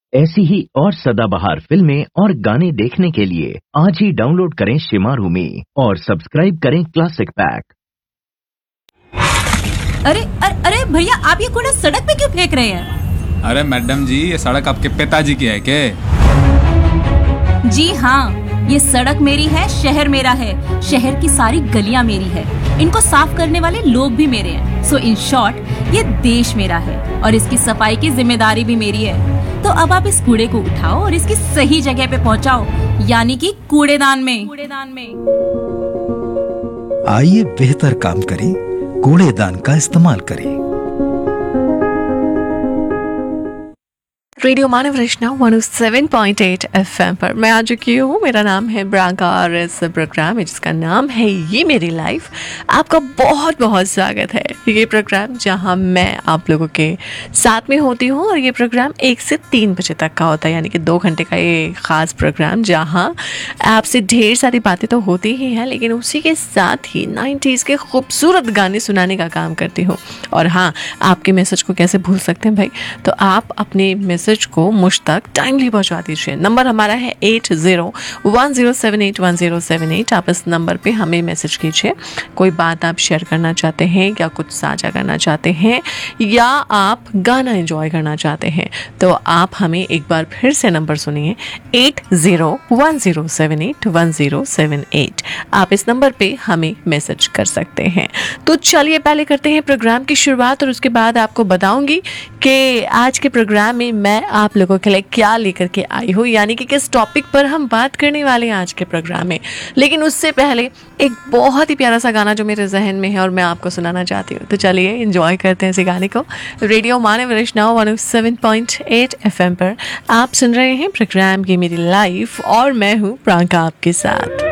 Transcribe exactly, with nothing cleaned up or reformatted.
ऐसी ही और सदाबहार फिल्में और गाने देखने के लिए आज ही डाउनलोड करें शिमारू में और सब्सक्राइब करें क्लासिक पैक। अरे अरे अरे भैया, आप ये कूड़ा सड़क पे क्यों फेंक रहे हैं? अरे मैडम जी, ये सड़क आपके पिताजी की है क्या? जी हाँ, ये सड़क मेरी है, शहर मेरा है, शहर की सारी गलियां मेरी है, इनको साफ करने वाले लोग भी मेरे हैं। सो इन शॉर्ट, ये देश मेरा है और इसकी सफाई की जिम्मेदारी भी मेरी है। तो अब आप इस कूड़े को उठाओ और इसकी सही जगह पे पहुंचाओ, यानी कि कूड़ेदान में। कूड़ेदान में आइए बेहतर काम करें, कूड़ेदान का इस्तेमाल करें। रेडियो मानव रचना one seven point eight F M पर मैं आ चुकी हूँ। मेरा नाम है ब्रांका और इस प्रोग्राम है जिसका नाम है ये मेरी लाइफ। आपका बहुत बहुत स्वागत है। ये प्रोग्राम जहाँ मैं आप लोगों के साथ में होती हूँ और ये प्रोग्राम एक से तीन बजे तक का होता है, यानी कि दो घंटे का ये ख़ास प्रोग्राम जहाँ आपसे ढेर सारी बातें तो होती ही हैं, लेकिन उसी के साथ ही नाइन्टीज़ के खूबसूरत गाने सुनाने का काम करती हूँ। और हाँ, आपके मैसेज को कैसे भूल सकते हैं भाई, तो आप अपने मैसेज को मुझ तक टाइमली पहुंचा दीजिए। नंबर हमारा है eight zero one zero seven eight one zero seven eight. आप इस नंबर पे हमें मैसेज कीजिए। कोई बात आप शेयर करना चाहते हैं या कुछ साझा करना चाहते हैं या आप गाना एंजॉय करना चाहते हैं, तो आप हमें एक बार फिर से नंबर सुनिए, eight zero one zero seven eight one zero seven eight. आप इस नंबर पे हमें मैसेज कर सकते हैं। तो चलिए पहले करते हैं प्रोग्राम की शुरुआत और उसके बाद आपको बताऊंगी कि आज के प्रोग्राम में मैं आप लोगों के लिए क्या लेकर के आई हूँ, यानी कि किस टॉपिक पर हम बात करने वाले हैं आज के प्रोग्राम में। लेकिन उससे पहले एक बहुत ही प्यारा सा गाना जो मेरे जहन में है और मैं आपको सुनाना चाहती हूँ, तो चलिए एंजॉय करते हैं इस गाने को। रेडियो मानव रचना one seven point eight F M पर आप सुन रहे हैं प्रोग्राम की मेरी लाइफ और मैं हूँ प्रियंका आपके साथ।